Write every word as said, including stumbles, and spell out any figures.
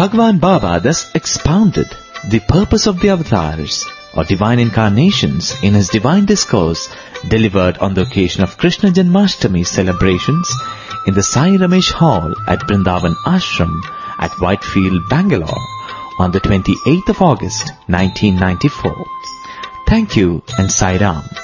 Bhagwan Baba thus expounded the purpose of the avatars or divine incarnations in his divine discourse delivered on the occasion of Krishna Janmashtami celebrations in the Sai Ramesh Hall at Brindavan Ashram at Whitefield, Bangalore on the twenty-eighth of August nineteen ninety-four. Thank you and Sai Ram.